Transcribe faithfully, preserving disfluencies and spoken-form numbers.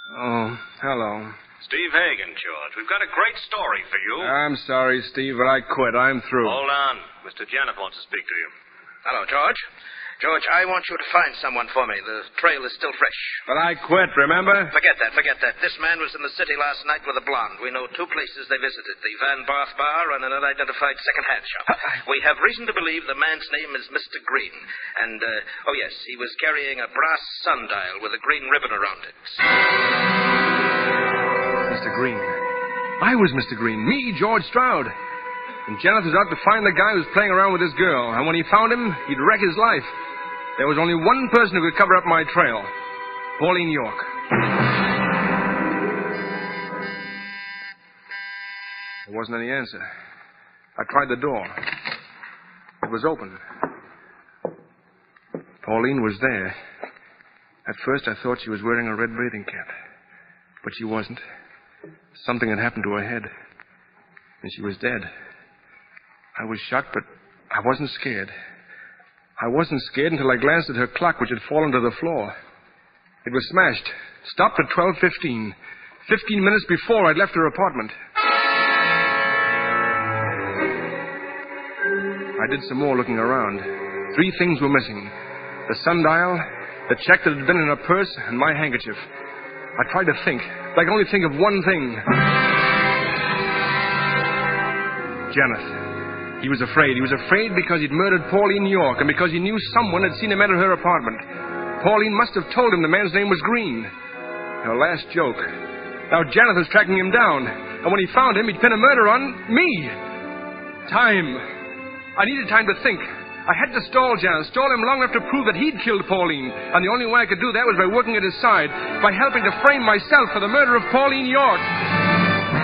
Oh, hello. Steve Hagen, George. We've got a great story for you. I'm sorry, Steve, but I quit. I'm through. Hold on. Mister Janet wants to speak to you. Hello, George. George, I want you to find someone for me. The trail is still fresh. But I quit, remember? Forget that, forget that. This man was in the city last night with a blonde. We know two places they visited, the Van Barth Bar and an unidentified second-hand shop. We have reason to believe the man's name is Mister Green. And, uh, oh yes, he was carrying a brass sundial with a green ribbon around it. Mister Green. I was Mister Green. Me, George Stroud. And Janet was out to find the guy who was playing around with this girl. And when he found him, he'd wreck his life. There was only one person who could cover up my trail. Pauline York. There wasn't any answer. I tried the door. It was open. Pauline was there. At first, I thought she was wearing a red bathing cap. But she wasn't. Something had happened to her head. And she was dead. I was shocked, but I wasn't scared. I wasn't scared until I glanced at her clock, which had fallen to the floor. It was smashed. Stopped at twelve fifteen. Fifteen minutes before I'd left her apartment. I did some more looking around. Three things were missing. The sundial, the check that had been in her purse, and my handkerchief. I tried to think. I could only think of one thing. Janet. He was afraid. He was afraid because he'd murdered Pauline York and because he knew someone had seen him enter her apartment. Pauline must have told him the man's name was Green. Her last joke. Now Janet was tracking him down. And when he found him, he'd pin a murder on me. Time. I needed time to think. I had to stall Janet, stall him long enough to prove that he'd killed Pauline. And the only way I could do that was by working at his side, by helping to frame myself for the murder of Pauline York.